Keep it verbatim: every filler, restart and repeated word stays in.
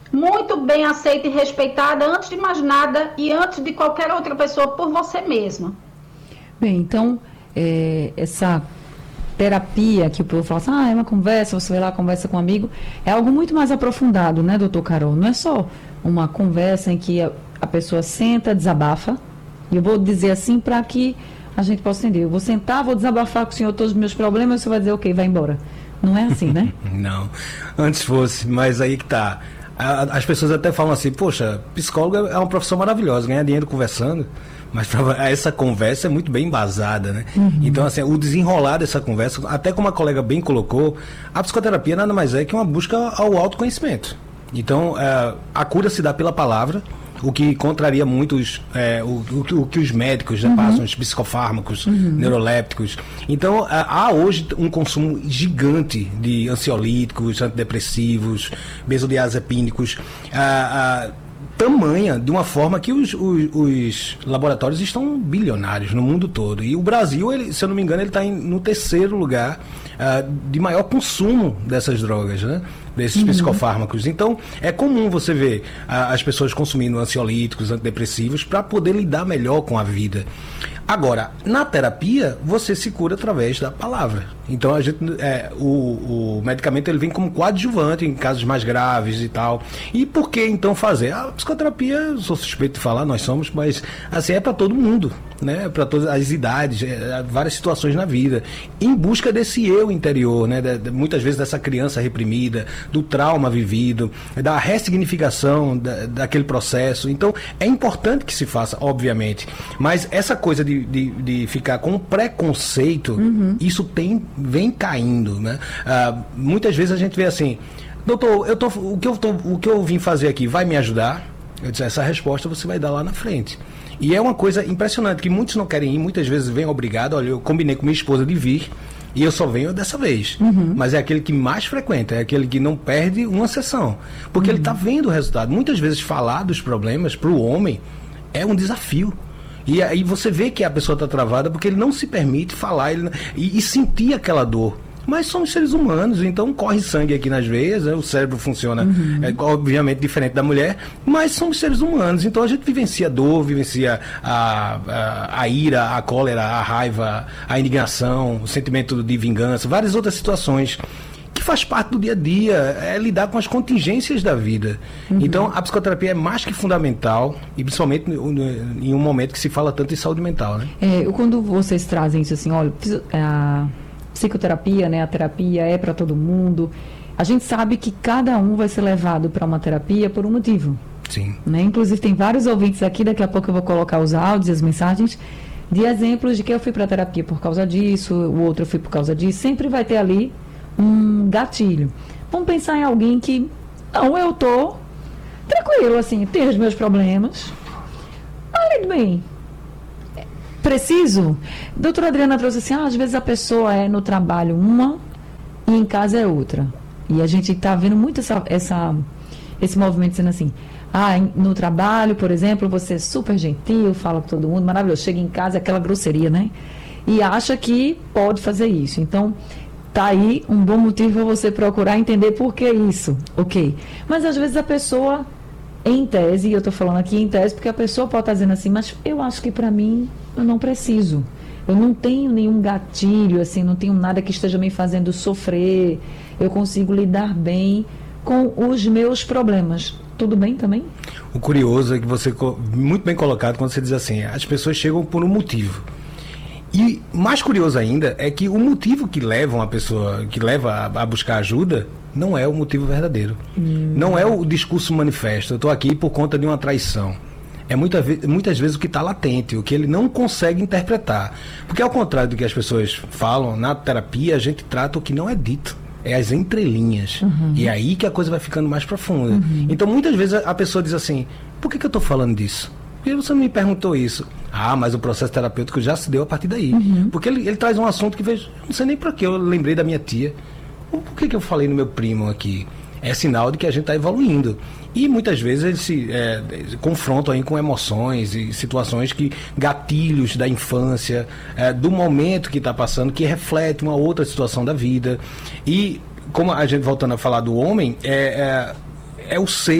muito bem aceita e respeitada antes de mais nada e antes de qualquer outra pessoa por você mesma. Bem, então, é, essa terapia que o povo fala assim, ah, é uma conversa, você vai lá, conversa com um amigo, é algo muito mais aprofundado, né, doutor Carol? Não é só uma conversa em que a, a pessoa senta, desabafa, e eu vou dizer assim para que a gente possa entender. Eu vou sentar, vou desabafar com o senhor todos os meus problemas, você vai dizer, ok, vai embora. Não é assim, né? Não, antes fosse, mas aí que tá. As pessoas até falam assim, poxa, psicólogo é uma profissão maravilhosa, ganhar dinheiro conversando, mas pra, essa conversa é muito bem embasada, né? Uhum. Então, assim, o desenrolar dessa conversa, até como a colega bem colocou, a psicoterapia nada mais é que uma busca ao autoconhecimento. Então, é, a cura se dá pela palavra, o que contraria muito os, é, o, o, o que os médicos já uhum. passam, os psicofármacos, uhum. neurolépticos. Então, há hoje um consumo gigante de ansiolíticos, antidepressivos, benzodiazepínicos, a, a, tamanha, de uma forma que os, os, os laboratórios estão bilionários no mundo todo. E o Brasil, ele, se eu não me engano, ele está no terceiro lugar uh, de maior consumo dessas drogas, né? Desses uhum. psicofármacos. Então, é comum você ver uh, as pessoas consumindo ansiolíticos, antidepressivos, para poder lidar melhor com a vida. Agora, na terapia, você se cura através da palavra. Então, a gente, é, o, o medicamento ele vem como coadjuvante em casos mais graves e tal. E por que então fazer? A psicoterapia, eu sou suspeito de falar, nós somos, mas assim, é para todo mundo, né? Para todas as idades, é, várias situações na vida. Em busca desse eu interior, né? De, de, muitas vezes dessa criança reprimida, do trauma vivido, da ressignificação da, daquele processo. Então, é importante que se faça, obviamente. Mas essa coisa de, de, de ficar com preconceito, uhum. isso tem, vem caindo, né? Ah, muitas vezes a gente vê assim, doutor, eu tô, o, que eu tô, o que eu vim fazer aqui vai me ajudar? Eu disse, essa resposta você vai dar lá na frente. E é uma coisa impressionante, que muitos não querem ir, muitas vezes vêm obrigado. Olha, eu combinei com minha esposa de vir, e eu só venho dessa vez. Uhum. Mas é aquele que mais frequenta, é aquele que não perde uma sessão. Porque uhum. ele está vendo o resultado. Muitas vezes falar dos problemas para o homem é um desafio. E aí você vê que a pessoa está travada porque ele não se permite falar ele, e, e sentir aquela dor. Mas somos seres humanos, então corre sangue aqui nas veias, né? O cérebro funciona, uhum. é, obviamente, diferente da mulher, mas somos seres humanos, então a gente vivencia a dor, vivencia a, a, a ira, a cólera, a raiva, a indignação, o sentimento de vingança, várias outras situações que faz parte do dia a dia, é lidar com as contingências da vida. Uhum. Então, a psicoterapia é mais que fundamental, e principalmente em um momento que se fala tanto em saúde mental, né? É, quando vocês trazem isso assim, olha, a psicoterapia, né, a terapia é para todo mundo, a gente sabe que cada um vai ser levado para uma terapia por um motivo. Sim. Né? Inclusive, tem vários ouvintes aqui, daqui a pouco eu vou colocar os áudios e as mensagens de exemplos de que eu fui para a terapia por causa disso, o outro eu fui por causa disso, sempre vai ter ali um gatilho. Vamos pensar em alguém que, não, eu tô tranquilo, assim, tenho os meus problemas, olha bem, preciso. Doutora Adriana trouxe assim, ah, às vezes a pessoa é no trabalho uma e em casa é outra. E a gente está vendo muito essa, essa, esse movimento sendo assim, ah, no trabalho, por exemplo, você é super gentil, fala com todo mundo, maravilhoso, chega em casa, é aquela grosseria, né? E acha que pode fazer isso. Então, tá aí um bom motivo para você procurar entender por que isso, ok? Mas às vezes a pessoa, em tese, e eu estou falando aqui em tese, porque a pessoa pode estar dizendo assim, mas eu acho que para mim eu não preciso. Eu não tenho nenhum gatilho, assim, não tenho nada que esteja me fazendo sofrer. Eu consigo lidar bem com os meus problemas. Tudo bem também? O curioso é que você, muito bem colocado quando você diz assim, as pessoas chegam por um motivo. E mais curioso ainda é que o motivo que leva uma pessoa, que leva a, a buscar ajuda, não é o motivo verdadeiro. Hum. Não é o discurso manifesto. Eu estou aqui por conta de uma traição. É muita, muitas vezes o que está latente, o que ele não consegue interpretar. Porque ao contrário do que as pessoas falam, na terapia a gente trata o que não é dito. É as entrelinhas. Uhum. E é aí que a coisa vai ficando mais profunda. Uhum. Então muitas vezes a pessoa diz assim, por que, que eu estou falando disso? Por que você não me perguntou isso? Ah, mas o processo terapêutico já se deu a partir daí. Uhum. Porque ele, ele traz um assunto que vejo, não sei nem para que eu lembrei da minha tia. Por que, que eu falei no meu primo aqui? É sinal de que a gente está evoluindo. E muitas vezes eles se é, confrontam aí com emoções e situações que, gatilhos da infância, é, do momento que está passando, que reflete uma outra situação da vida. E, como a gente voltando a falar do homem, é, é, é o ser